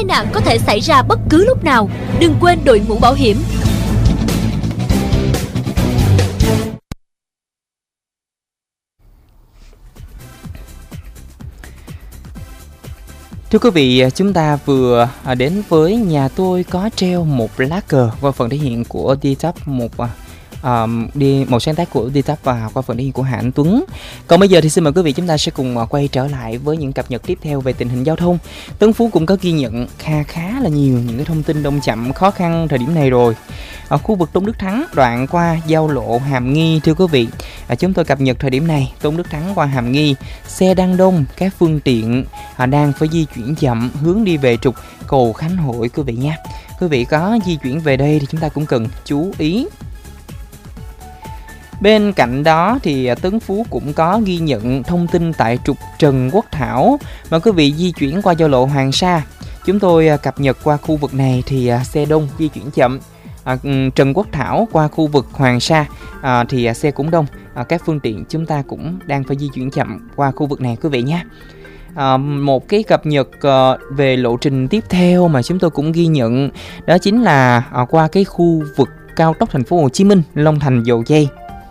tai nạn có thể xảy ra bất cứ lúc nào. Đừng quên đội mũ bảo hiểm. Thưa quý vị, chúng ta vừa đến với Nhà tôi có treo một lá cờ qua phần thể hiện của D-Top, một sáng tác của D-Top và qua phần thể hiện của Hà Anh Tuấn. Còn bây giờ thì xin mời quý vị chúng ta sẽ cùng quay trở lại với những cập nhật tiếp theo về tình hình giao thông. Tân Phú cũng có ghi nhận khá là nhiều những cái thông tin đông chậm khó khăn thời điểm này rồi. Ở khu vực Tôn Đức Thắng đoạn qua giao lộ Hàm Nghi, thưa quý vị, chúng tôi cập nhật thời điểm này Tôn Đức Thắng qua Hàm Nghi xe đang đông, các phương tiện đang phải di chuyển chậm hướng đi về trục cầu Khánh Hội quý vị nha. Quý vị có di chuyển về đây thì chúng ta cũng cần chú ý. Bên cạnh đó thì Tấn Phú cũng có ghi nhận thông tin tại trục Trần Quốc Thảo mà quý vị di chuyển qua giao lộ Hoàng Sa. Chúng tôi cập nhật qua khu vực này thì xe đông di chuyển chậm. Trần Quốc Thảo qua khu vực Hoàng Sa thì xe cũng đông, các phương tiện chúng ta cũng đang phải di chuyển chậm qua khu vực này quý vị nhé. Một cái cập nhật về lộ trình tiếp theo mà chúng tôi cũng ghi nhận đó chính là qua cái khu vực cao tốc thành phố Hồ Chí Minh Long Thành Dầu Giây.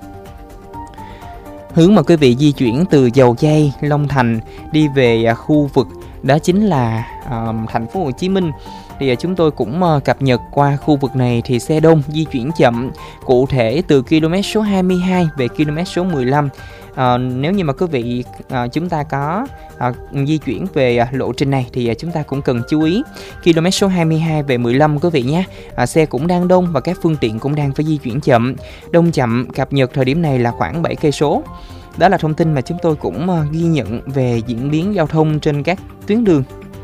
Hướng mà quý vị di chuyển từ Dầu Giây, Long Thành đi về khu vực đó chính là thành phố Hồ Chí Minh thì chúng tôi cũng cập nhật qua khu vực này thì xe đông di chuyển chậm, cụ thể từ km số 22 về km số 15. Nếu như mà quý vị chúng ta có di chuyển về lộ trình này thì chúng ta cũng cần chú ý km số 22 về 15 quý vị nhé. Xe cũng đang đông và các phương tiện cũng đang phải di chuyển chậm. Đông chậm cập nhật thời điểm này là khoảng 7 cây số. Đó là thông tin mà chúng tôi cũng ghi nhận về diễn biến giao thông trên các tuyến đường.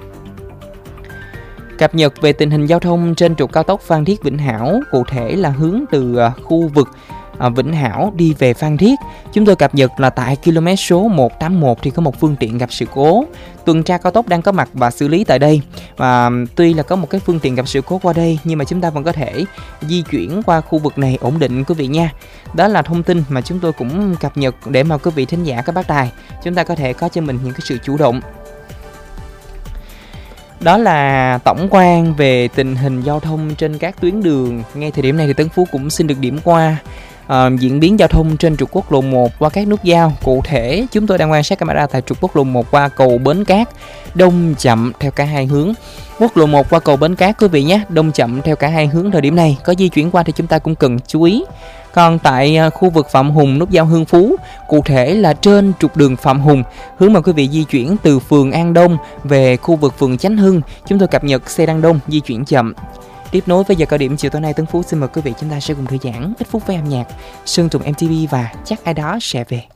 Cập nhật về tình hình giao thông trên trục cao tốc Phan Thiết Vĩnh Hảo, cụ thể là hướng từ khu vực Vĩnh Hảo đi về Phan Thiết. Chúng tôi cập nhật là tại km số 181 thì có một phương tiện gặp sự cố. Tuần tra cao tốc đang có mặt và xử lý tại đây. Và tuy là có một cái phương tiện gặp sự cố qua đây nhưng mà chúng ta vẫn có thể di chuyển qua khu vực này ổn định quý vị nha. Đó là thông tin mà chúng tôi cũng cập nhật để mà quý vị thính giả các bác tài chúng ta có thể có cho mình những cái sự chủ động. Đó là tổng quan về tình hình giao thông trên các tuyến đường. Ngay thời điểm này thì Tấn Phú cũng xin được điểm qua diễn biến giao thông trên trục quốc lộ 1 qua các nút giao. Cụ thể chúng tôi đang quan sát camera tại trục quốc lộ 1 qua cầu Bến Cát, đông chậm theo cả hai hướng. Quốc lộ 1 qua cầu Bến Cát quý vị nhé, đông chậm theo cả hai hướng thời điểm này. Có di chuyển qua thì chúng ta cũng cần chú ý. Còn tại khu vực Phạm Hùng, nút giao Hưng Phú, cụ thể là trên trục đường Phạm Hùng, hướng mà quý vị di chuyển từ phường An Đông về khu vực phường Chánh Hưng, chúng tôi cập nhật xe đang đông, di chuyển chậm. Tiếp nối với giờ cao điểm chiều tối nay, Tấn Phú xin mời quý vị chúng ta sẽ cùng thư giãn ít phút với âm nhạc Sơn Tùng MTV và Chắc Ai Đó Sẽ Về.